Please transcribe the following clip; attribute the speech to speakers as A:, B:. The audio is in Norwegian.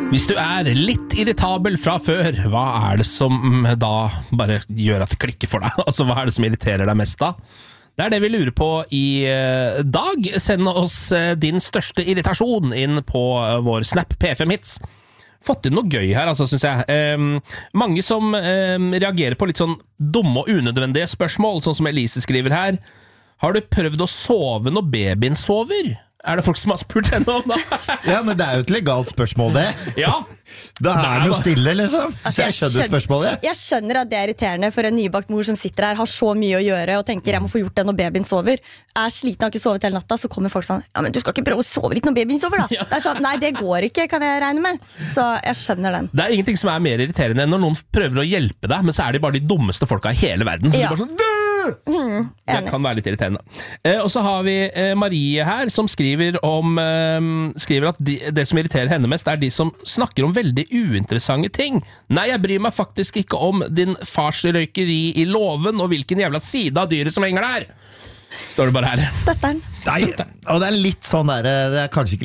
A: Hvis du litt irritabel fra før, hva det som da bare gjør at det klikker for deg? Altså, hva det som irriterer deg mest da? Det det vi lurer på i dag. Send oss din største irritasjon inn på vår Snap P5 Hits. Fått inn noe gøy her, altså, synes jeg. Mange som reagerer på litt sånn dumme og unødvendige spørsmål, sånn som Elise skriver her. Har du prøvd å sove når babyen sover? Det folk som har spurt henne om det?
B: Ja, men det jo et legalt spørsmål, det.
A: Ja.
B: Da det jo stille, liksom. Så jeg skjønner spørsmålet.
C: Jeg skjønner at det irriterende for en nybakt mor som sitter her, har så mye å gjøre og tenker, jeg må få gjort det når babyen sover. Sliten, har ikke sovet hele natta, så kommer folk sånn, ja, men du skal ikke prøve å sove litt når babyen sover da. Ja. Det sånn, nei, det går ikke, kan jeg regne med. Så jeg skjønner den. Det
A: ingenting som mer irriterende enn når noen prøver å hjelpe deg, men så de bare de dummeste folka i hele verden. Så de bare sånn, det kan være litt irriterende. Og så har vi Marie her som skriver at det som irriterer henne mest de som snakker om veldig uinteressante ting. Nei, jeg bryr meg faktisk ikke om din fars røykeri i låven og hvilken jævla side av dyret som henger der. Står det bare her.
C: Støtter den.
B: Nei, og det litt sånn der, det kanskje ikke